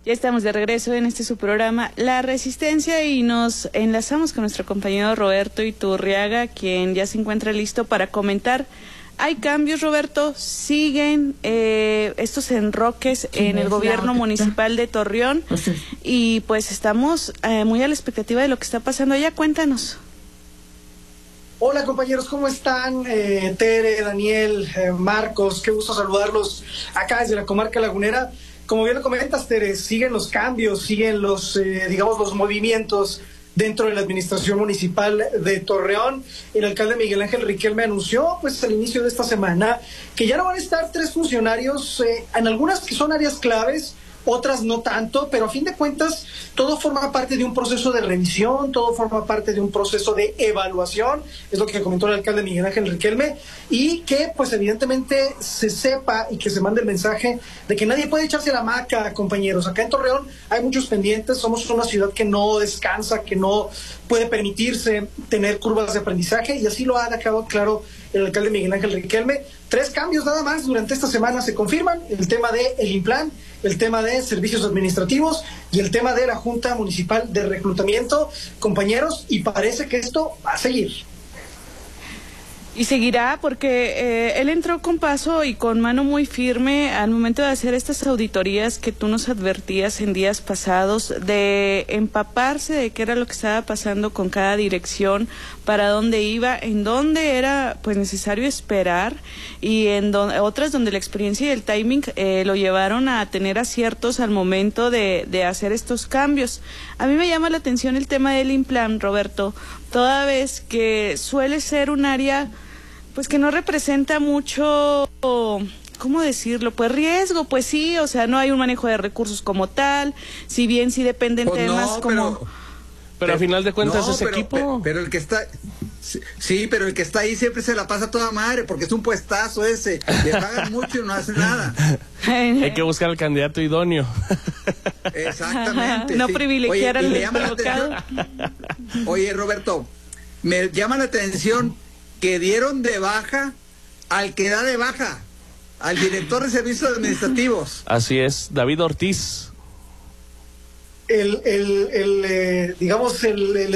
Ya estamos de regreso en su programa La Resistencia y nos enlazamos con nuestro compañero Roberto Iturriaga, quien ya se encuentra listo para comentar. Hay cambios, Roberto, siguen estos enroques en el gobierno municipal de Torreón y pues estamos muy a la expectativa de lo que está pasando allá. Cuéntanos. Hola compañeros, ¿cómo están? Tere, Daniel, Marcos, qué gusto saludarlos acá desde la comarca lagunera. Como bien lo comentas, Tere, siguen los cambios, siguen los movimientos dentro de la administración municipal de Torreón. El alcalde Miguel Ángel Riquelme anunció, pues, al inicio de esta semana, que ya no van a estar 3 funcionarios, en algunas que son áreas claves, otras no tanto, pero a fin de cuentas todo forma parte de un proceso de revisión, todo forma parte de un proceso de evaluación, es lo que comentó el alcalde Miguel Ángel Riquelme, y que pues evidentemente se sepa y que se mande el mensaje de que nadie puede echarse la hamaca, compañeros. Acá en Torreón hay muchos pendientes, somos una ciudad que no descansa, que no puede permitirse tener curvas de aprendizaje, y así lo ha dejado claro el alcalde Miguel Ángel Riquelme. 3 cambios nada más durante esta semana se confirman: el tema de el Implan, el tema de servicios administrativos y el tema de la Junta Municipal de Reclutamiento, compañeros, y parece que esto va a seguir. Y seguirá porque él entró con paso y con mano muy firme al momento de hacer estas auditorías que tú nos advertías en días pasados, de empaparse de qué era lo que estaba pasando con cada dirección, para dónde iba, en dónde era pues necesario esperar y en otras donde la experiencia y el timing lo llevaron a tener aciertos al momento de hacer estos cambios. A mí me llama la atención el tema del Implan, Roberto, toda vez que suele ser un área pues que no representa mucho, ¿cómo decirlo? Pues riesgo, pues sí, o sea, no hay un manejo de recursos como tal, si bien sí dependen pues temas no, como... Pero al final de cuentas no, ese equipo... Pero el que está... Sí, pero el que está ahí siempre se la pasa toda madre, porque es un puestazo ese, le pagan mucho y no hace nada. Hay que buscar al candidato idóneo. Exactamente. No sí. privilegiar al equivocado. Oye, Roberto, me llama la atención que dieron de baja al que da de baja, al director de servicios administrativos. Así es, David Ortiz. Digamos, el